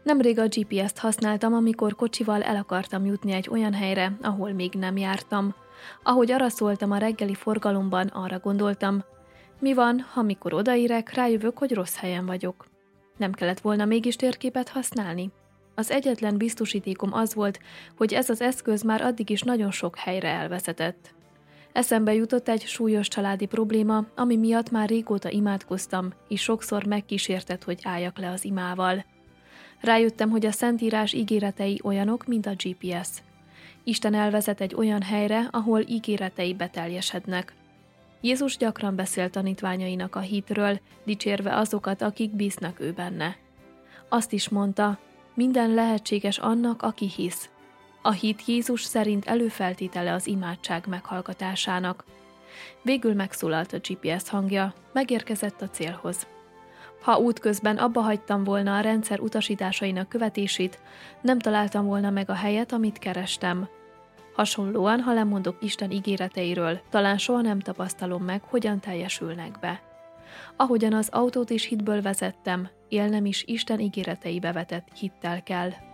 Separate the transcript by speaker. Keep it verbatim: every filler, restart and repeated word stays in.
Speaker 1: Nemrég a gé pé est használtam, amikor kocsival el akartam jutni egy olyan helyre, ahol még nem jártam. Ahogy araszoltam a reggeli forgalomban, arra gondoltam, mi van, ha mikor odaérek, rájövök, hogy rossz helyen vagyok. Nem kellett volna mégis térképet használni? Az egyetlen biztosítékom az volt, hogy ez az eszköz már addig is nagyon sok helyre elvezetett. Eszembe jutott egy súlyos családi probléma, ami miatt már régóta imádkoztam, és sokszor megkísértett, hogy álljak le az imával. Rájöttem, hogy a Szentírás ígéretei olyanok, mint a gé pé es. Isten elvezet egy olyan helyre, ahol ígéretei beteljesednek. Jézus gyakran beszél tanítványainak a hitről, dicsérve azokat, akik bíznak ő benne. Azt is mondta, minden lehetséges annak, aki hisz. A hit Jézus szerint előfeltétele az imádság meghallgatásának. Végül megszólalt a gé pé es hangja, megérkezett a célhoz. Ha útközben abba hagytam volna a rendszer utasításainak követését, nem találtam volna meg a helyet, amit kerestem. Hasonlóan, ha lemondok Isten ígéreteiről, talán soha nem tapasztalom meg, hogyan teljesülnek be. Ahogyan az autót is hitből vezettem, élnem is Isten ígéreteibe vetett hittel kell.